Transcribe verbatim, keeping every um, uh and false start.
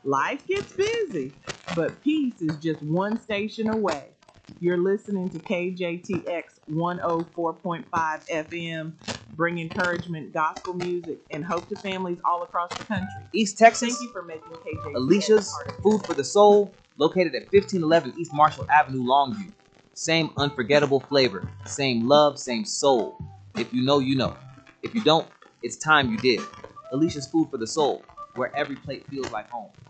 Life gets busy, but peace is just one station away. You're listening to K J T X one oh four point five F M, bring encouragement, gospel music, and hope to families all across the country. East Texas, Thank you for making K J T X Alicia's part of Food for the Soul, located at fifteen eleven East Marshall Avenue, Longview. Same unforgettable flavor, same love, same soul. If you know, you know. If you don't, it's time you did. Alicia's Food for the Soul, where every plate feels like home.